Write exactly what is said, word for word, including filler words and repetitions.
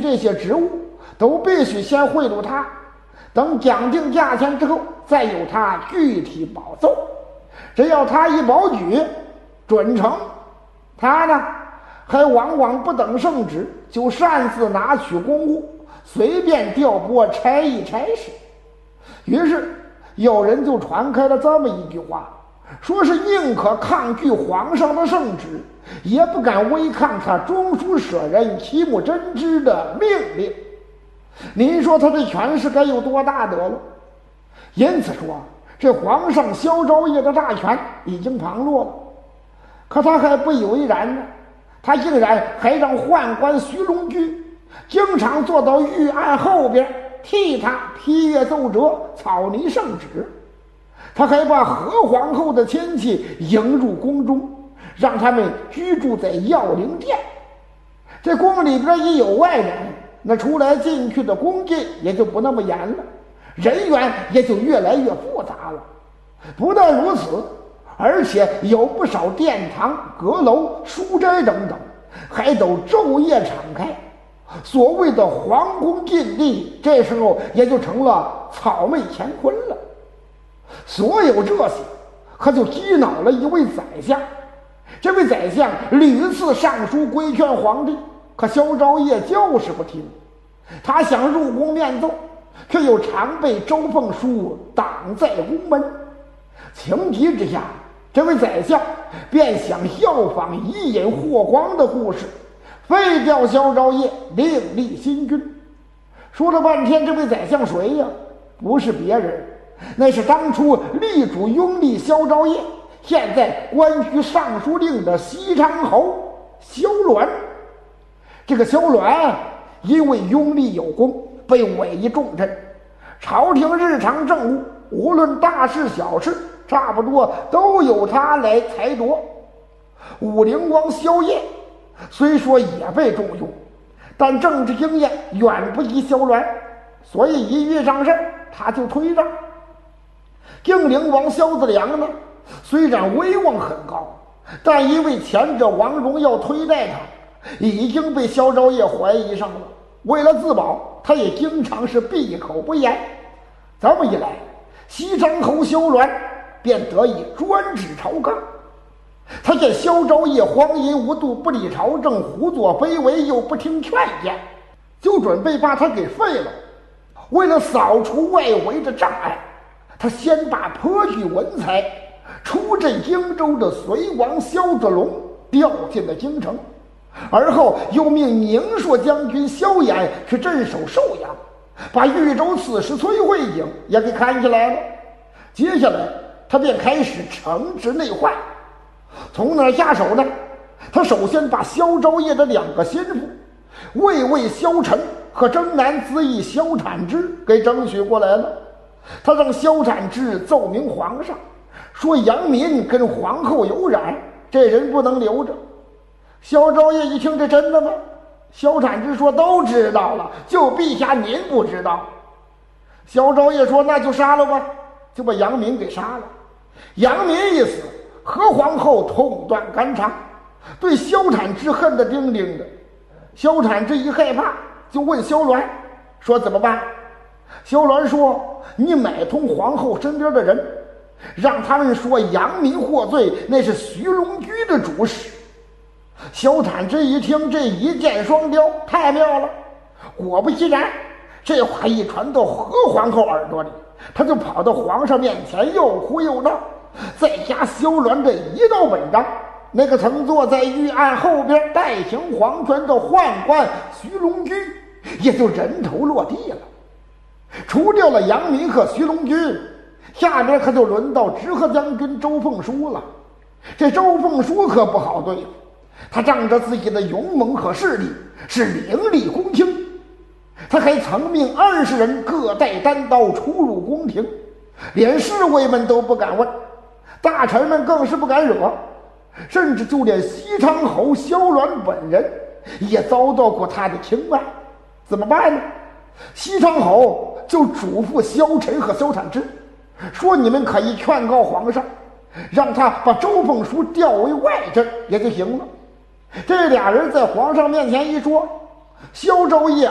这些职务都必须先贿赂他，等讲定价钱之后再由他具体保奏。只要他一保举准成，他呢还往往不等圣旨就擅自拿取公务，随便调拨差役差事。于是有人就传开了这么一句话，说是宁可抗拒皇上的圣旨，也不敢违抗他中书舍人齐木真之的命令。您说他这权势该有多大得了？因此说，这皇上萧昭业的大权已经旁落了。可他还不以为然呢，他竟然还让宦官徐龙驹经常坐到御案后边替他批阅奏折，草拟圣旨。他还把何皇后的亲戚迎入宫中，让他们居住在耀灵殿。这宫里边一有外人，那出来进去的宫禁也就不那么严了，人员也就越来越复杂了。不但如此，而且有不少殿堂、阁楼、书斋等等，还都昼夜敞开。所谓的皇宫禁地，这时候也就成了草昧乾坤了。所有这些可就激恼了一位宰相。这位宰相屡次上书规劝皇帝，可萧昭业就是不听。他想入宫面奏，却又常被周凤书挡在宫门。情急之下，这位宰相便想效仿伊尹霍光的故事，废掉萧昭业，另立新君。说了半天，这位宰相谁呀？不是别人，那是当初力主拥立萧昭业，现在官居尚书令的西昌侯萧鸾。这个萧鸾因为拥立有功，被委以重任，朝廷日常政务无论大事小事，差不多都由他来裁夺。武陵王萧邺虽说也被重用，但政治经验远不及萧鸾，所以一遇上事他就推让。定陵王萧子良呢，虽然威望很高，但因为前者王荣要推戴他，已经被萧昭业怀疑上了。为了自保，他也经常是闭口不言。这么一来，西昌侯萧鸾便得以专指朝纲。他见萧昭业荒淫无度，不理朝政，胡作非为，又不听劝谏，就准备把他给废了。为了扫除外围的障碍，他先把颇具文才、出镇荆州的隋王萧子龙调进了京城，而后又命宁朔将军萧衍去镇守寿阳，把豫州刺史崔慧景也给看起来了。接下来他便开始惩治内患。从哪儿下手呢？他首先把萧昭业的两个心腹魏魏萧晨和征南子义萧产之给争取过来了。他让萧产之奏明皇上，说杨民跟皇后有染，这人不能留着。萧昭业一听，这真的吗？萧产之说都知道了，就陛下您不知道。萧昭业说那就杀了吧，就把杨民给杀了。杨民一死，何皇后痛断肝肠，对萧产之恨得叮叮的。萧产之一害怕，就问萧鸾说怎么办？萧鸾说你买通皇后身边的人，让他们说杨民获罪，那是徐龙驹的主使。萧产之一听，这一箭双雕，太妙了。果不其然，这话一传到何皇后耳朵里，他就跑到皇上面前，又哭又闹。再加萧鸾这一道本章，那个曾坐在御案后边代行皇权的宦官徐龙驹也就人头落地了。除掉了杨民和徐龙驹，下边可就轮到直河将军周凤书了。这周凤书可不好对付，他仗着自己的勇猛和势力，是凌厉宫廷。他还曾命二十人各带单刀出入宫廷，连侍卫们都不敢问，大臣们更是不敢惹，甚至就连西昌侯萧鸾本人也遭到过他的青睐。怎么办呢？西昌侯就嘱咐萧晨和萧产之说，你们可以劝告皇上，让他把周凤书调为外镇也就行了。这俩人在皇上面前一说，萧昭业